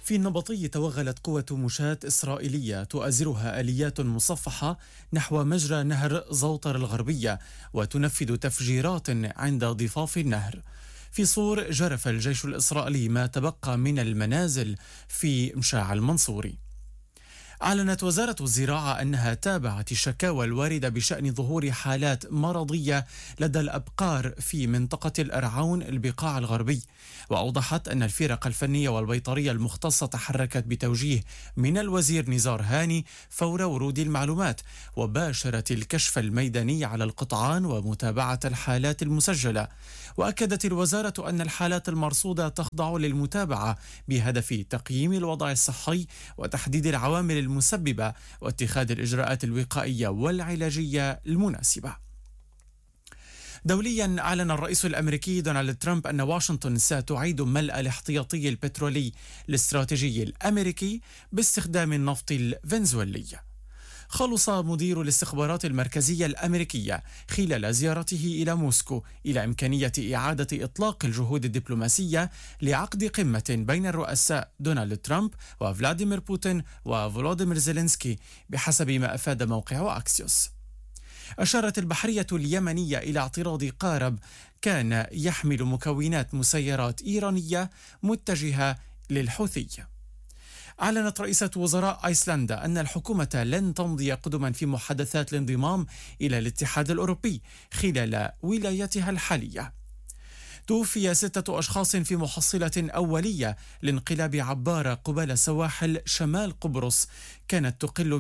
في النبطي توغلت قوة مشاة إسرائيلية تؤازرها آليات مصفحة نحو مجرى نهر زوطر الغربية، وتنفذ تفجيرات عند ضفاف النهر. في صور جرف الجيش الإسرائيلي ما تبقى من المنازل في مشاع المنصوري. أعلنت وزارة الزراعة أنها تابعت الشكاوى الواردة بشأن ظهور حالات مرضية لدى الأبقار في منطقة الأرعون البقاع الغربي، وأوضحت أن الفرق الفنية والبيطرية المختصة تحركت بتوجيه من الوزير نزار هاني فور ورود المعلومات، وباشرت الكشف الميداني على القطعان ومتابعة الحالات المسجلة. وأكدت الوزارة أن الحالات المرصودة تخضع للمتابعة بهدف تقييم الوضع الصحي وتحديد العوامل المسببة واتخاذ الإجراءات الوقائية والعلاجية المناسبة. دوليا، أعلن الرئيس الأمريكي دونالد ترامب أن واشنطن ستعيد ملء الاحتياطي البترولي الاستراتيجي الأمريكي باستخدام النفط الفنزويلي. خلص مدير الاستخبارات المركزية الأمريكية خلال زيارته إلى موسكو إلى إمكانية إعادة إطلاق الجهود الدبلوماسية لعقد قمة بين الرؤساء دونالد ترامب وفلاديمير بوتين وفولوديمير زيلينسكي، بحسب ما أفاد موقع أكسيوس. أشارت البحرية اليمنية إلى اعتراض قارب كان يحمل مكونات مسيرات إيرانية متجهة للحوثي. أعلنت رئيسة وزراء أيسلندا أن الحكومة لن تمضي قدما في محادثات الانضمام إلى الاتحاد الأوروبي خلال ولايتها الحالية. توفي 6 أشخاص في محصلة أولية لانقلاب عبارة قبال سواحل شمال قبرص كانت تقل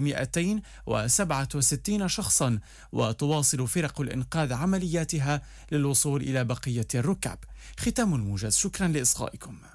267 شخصا، وتواصل فرق الإنقاذ عملياتها للوصول إلى بقية الركاب. ختام الموجز، شكرا لإصغائكم.